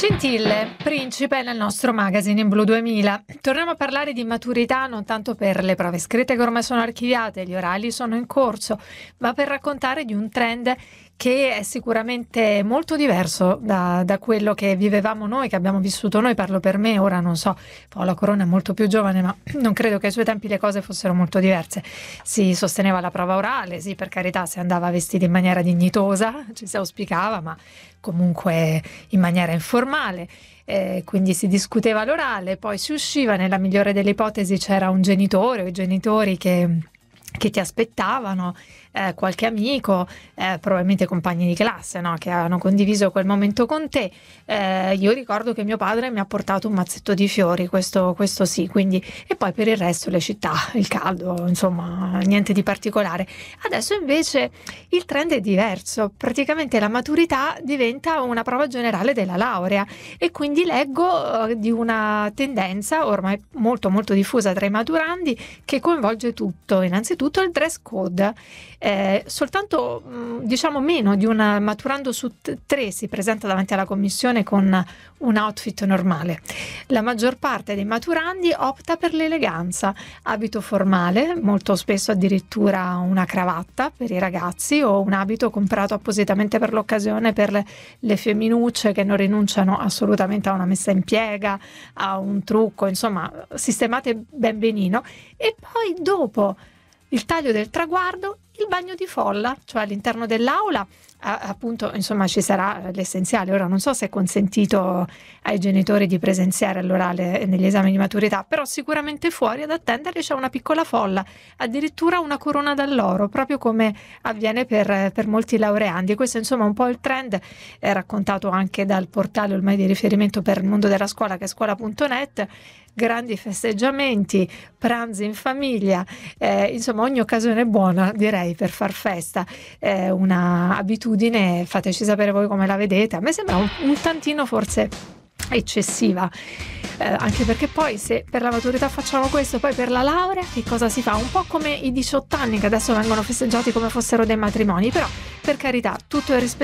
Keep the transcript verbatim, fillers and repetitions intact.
Scintille, principe nel nostro magazine in Blu duemila. Torniamo a parlare di maturità non tanto per le prove scritte che ormai sono archiviate, gli orali sono in corso, ma per raccontare di un trend che è sicuramente molto diverso da, da quello che vivevamo noi, che abbiamo vissuto noi. Parlo per me, ora non so, Paola Corona è molto più giovane, ma non credo che ai suoi tempi le cose fossero molto diverse. Si sosteneva la prova orale, sì, per carità, si andava vestiti in maniera dignitosa, ci si auspicava, ma comunque in maniera informale. Eh, quindi si discuteva l'orale, poi si usciva, nella migliore delle ipotesi c'era un genitore o i genitori che, che ti aspettavano, eh, qualche amico, eh, probabilmente compagni di classe, no? Che hanno condiviso quel momento con te. Eh, io ricordo che mio padre mi ha portato un mazzetto di fiori, questo, questo sì, quindi, e poi per il resto le città, il caldo, insomma, niente di particolare. Adesso invece il trend è diverso, praticamente la maturità diventa una prova generale della laurea e quindi leggo eh, di una tendenza ormai molto molto diffusa tra i maturandi che coinvolge tutto, innanzitutto il dress code. Eh, soltanto mh, diciamo meno di un maturando su t- tre si presenta davanti alla commissione con un outfit normale. La maggior parte dei maturandi opta per l'eleganza, abito formale, molto spesso addirittura una cravatta per i ragazzi o un abito comprato appositamente per l'occasione per le, le femminucce che non rinunciano assolutamente a una messa in piega, a un trucco, insomma sistemate ben benino. E poi dopo il taglio del traguardo, il bagno di folla, cioè all'interno dell'aula, a, appunto, insomma, ci sarà l'essenziale. Ora non so se è consentito ai genitori di presenziare all'orale negli esami di maturità, però sicuramente fuori ad attenderli c'è una piccola folla, addirittura una corona d'alloro, proprio come avviene per, per molti laureandi. Questo insomma è un po' il trend, è raccontato anche dal portale ormai di riferimento per il mondo della scuola, che è scuola punto net. Grandi festeggiamenti, pranzi in famiglia, eh, insomma ogni occasione è buona, direi, per far festa. È una abitudine, fateci sapere voi come la vedete. A me sembra un, un tantino forse eccessiva, eh, anche perché poi se per la maturità facciamo questo, poi per la laurea che cosa si fa? Un po' come i diciotto anni che adesso vengono festeggiati come fossero dei matrimoni, però per carità tutto è rispettato.